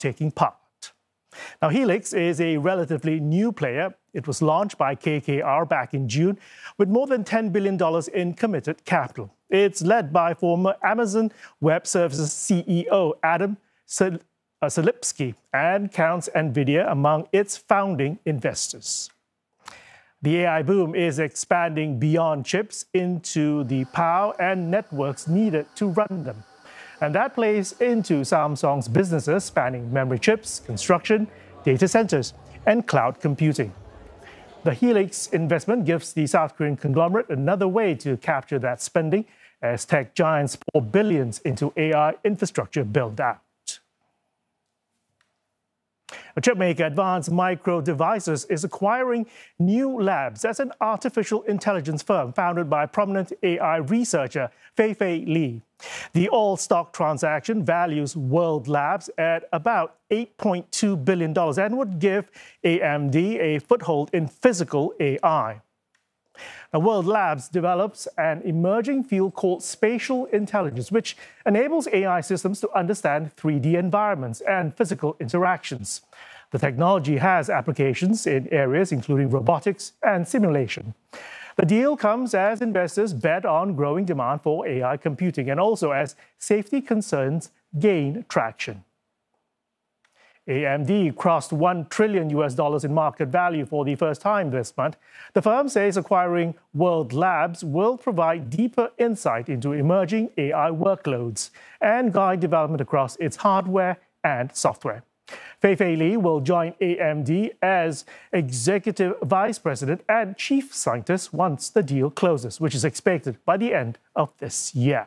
taking part. Now, Helix is a relatively new player. It was launched by KKR back in June with more than $10 billion in committed capital. It's led by former Amazon Web Services CEO Adam Selipsky and counts NVIDIA among its founding investors. The AI boom is expanding beyond chips into the power and networks needed to run them. And that plays into Samsung's businesses spanning memory chips, construction, data centers, and cloud computing. The Helix investment gives the South Korean conglomerate another way to capture that spending as tech giants pour billions into AI infrastructure build-out. A chipmaker Advanced Micro Devices is acquiring New Labs as an artificial intelligence firm founded by prominent AI researcher Fei-Fei Li. The all-stock transaction values World Labs at about $8.2 billion and would give AMD a foothold in physical AI. Now, World Labs develops an emerging field called spatial intelligence, which enables AI systems to understand 3D environments and physical interactions. The technology has applications in areas including robotics and simulation. The deal comes as investors bet on growing demand for AI computing and also as safety concerns gain traction. AMD crossed $1 trillion in market value for the first time this month. The firm says acquiring World Labs will provide deeper insight into emerging AI workloads and guide development across its hardware and software. Fei-Fei Li will join AMD as Executive Vice President and Chief Scientist once the deal closes, which is expected by the end of this year.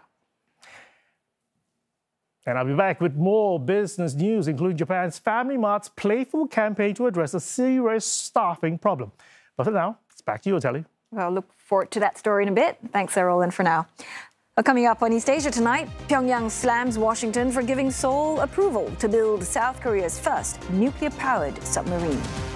And I'll be back with more business news, including Japan's Family Mart's playful campaign to address a serious staffing problem. But for now, it's back to you, Telly. Well, look forward to that story in a bit. Thanks, Errol, and for now. Coming up on East Asia tonight, Pyongyang slams Washington for giving Seoul approval to build South Korea's first nuclear-powered submarine.